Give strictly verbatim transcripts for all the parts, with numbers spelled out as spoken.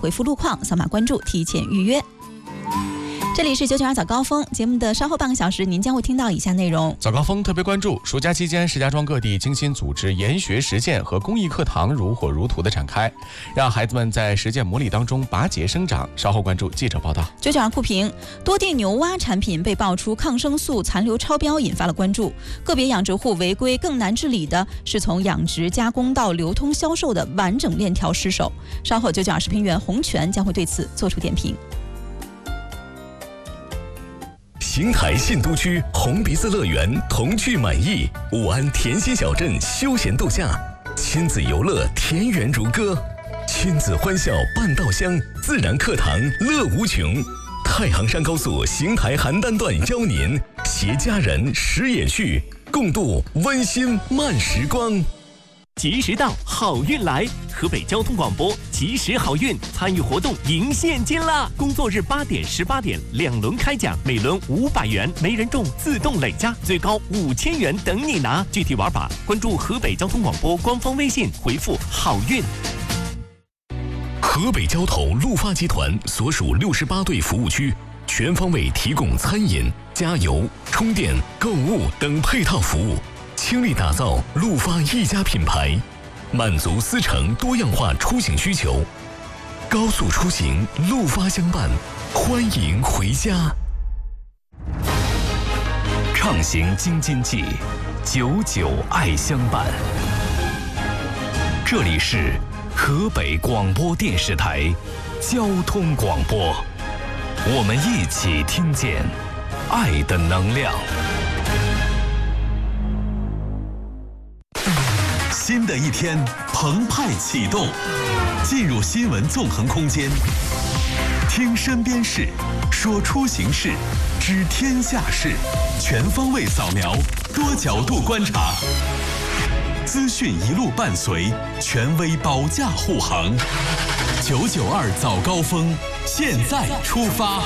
回复路况，扫码关注，提前预约。这里是九九二早高峰节目的稍后半个小时，您将会听到以下内容。 早高峰特别关注，暑假期间石家庄各地精心组织研学实践和公益课堂如火如荼的展开，让孩子们在实践模拟当中拔节生长。稍后关注记者报道。 九九二酷评，多地牛蛙产品被爆出抗生素残留超标，引发了关注。个别养殖户违规，更难治理的是从养殖加工到流通销售的完整链条失守。稍后九九二视频员洪泉将会对此做出点评。 邢台信都区红鼻子乐园童趣满意，武安甜心小镇休闲度假，亲子游乐田园如歌，亲子欢笑伴稻香，自然课堂乐无穷。太行山高速邢台邯郸段邀您携家人食野趣，共度温馨慢时光。 及时到，好运来！河北交通广播及时好运参与活动赢现金啦！工作日八点、十八点两轮开奖，每轮五百元，没人中自动累加，最高五千元等你拿。具体玩法关注河北交通广播官方微信，回复好运。 河北交投陆发集团所属六十八对服务区，全方位提供餐饮、加油、充电、购物等配套服务。倾力打造陆发一家品牌，满足思城多样化出行需求。高速出行，陆发相伴，欢迎回家。 畅行京津冀，久久爱相伴。这里是河北广播电视台交通广播，我们一起听见爱的能量。 新的一天澎湃启动，进入新闻纵横空间，听身边事，说出行事，知天下事，全方位扫描，多角度观察，资讯一路伴随，权威保驾护航。九九二早高峰，现在出发。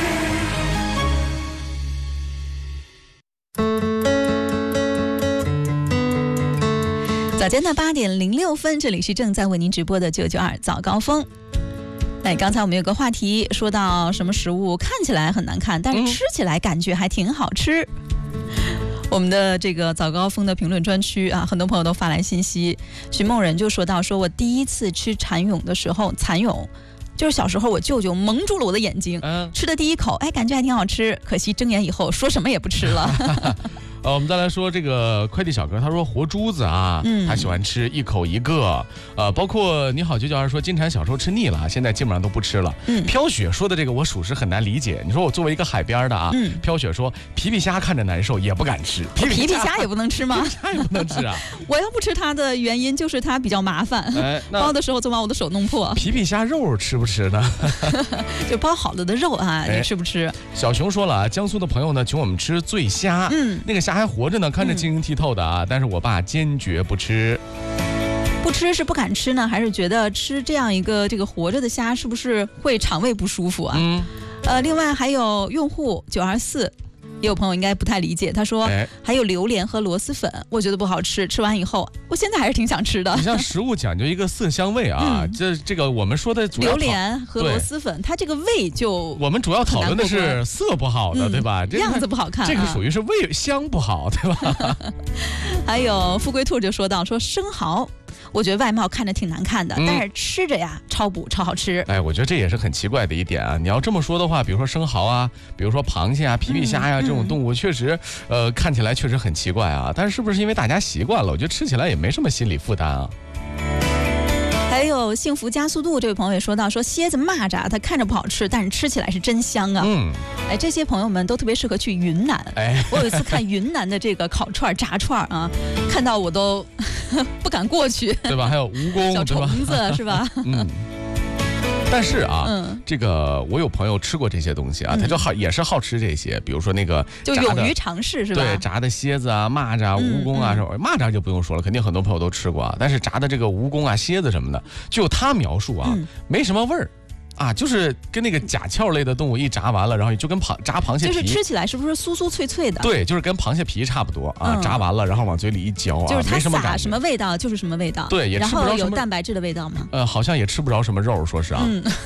早间的八点零六分，这里是正在为您直播的九九二早高峰。哎，刚才我们有个话题说到什么食物看起来很难看，但是吃起来感觉还挺好吃。嗯、我们的这个早高峰的评论专区啊，很多朋友都发来信息。徐梦人就说到，说我第一次吃蚕蛹的时候，蚕蛹就是小时候我舅舅蒙住了我的眼睛，嗯、吃的第一口，哎，感觉还挺好吃，可惜睁眼以后说什么也不吃了。 呃，我们再来说这个快递小哥，他说活珠子啊，嗯，他喜欢吃一口一个，呃，包括你好九九二说金蝉小时候吃腻了，现在基本上都不吃了。嗯，飘雪说的这个我属实很难理解。你说我作为一个海边的啊，嗯，飘雪说皮皮虾看着难受也不敢吃， 皮皮虾也不能吃吗？ 皮皮虾也不能吃啊！ 我要不吃它的原因就是它比较麻烦，哎，包的时候总把我的手弄破。 皮皮虾肉吃不吃呢？ 就包好了的肉啊，你吃不吃？ 小熊说了啊，江苏的朋友呢请我们吃醉虾，嗯，那个虾还活着呢，看着晶莹剔透的啊，嗯、但是我爸坚决不吃。 不吃是不敢吃呢，还是觉得吃这样一个这个活着的虾是不是会肠胃不舒服啊？嗯，呃，另外还有用户九二四。也有朋友应该不太理解，他说、哎、还有榴莲和螺蛳粉，我觉得不好吃，吃完以后我现在还是挺想吃的。 你像食物讲究一个色香味啊，嗯、这这个我们说的主要榴莲和螺蛳粉，它这个味就我们主要讨论的是色不好的，嗯、对吧？这个、 样子不好看、啊， 这个属于是味香不好，对吧？ 还有富贵兔就说到说生蚝。我觉得外貌看着挺难看的，嗯、但是吃着呀超补超好吃。 哎，我觉得这也是很奇怪的一点啊！你要这么说的话，比如说生蚝啊，比如说螃蟹啊、皮皮虾呀、嗯、这种动物，确实，呃，看起来确实很奇怪啊。但是是不是因为大家习惯了？我觉得吃起来也没什么心理负担啊。 还有幸福加速度这位朋友也说到，说蝎子蚂蚱它看着不好吃，但是吃起来是真香啊。嗯，哎，这些朋友们都特别适合去云南。哎，我有一次看云南的这个烤串炸串啊，看到我都不敢过去， 对吧？还有蜈蚣、 小虫子是吧？嗯。 但是啊，嗯，这个我有朋友吃过这些东西啊，嗯、他就好也是好吃这些，比如说那个就勇于尝试是吧？ 对，炸的蝎子啊、蚂蚱、蜈蚣啊，什么、嗯嗯、蚂蚱就不用说了，肯定很多朋友都吃过啊。但是炸的这个蜈蚣啊、蝎子什么的，就他描述啊，嗯、没什么味儿。啊，就是跟那个甲壳类的动物一炸完了，然后就跟螃炸螃蟹皮， 就是吃起来是不是酥酥脆脆的？ 对，就是跟螃蟹皮差不多啊。嗯、炸完了，然后往嘴里一嚼啊， 就是它没什么感觉， 什么味道就是什么味道。 对，也吃不着什么。 然后有蛋白质的味道吗？ 呃，好像也吃不着什么肉，说是啊。嗯。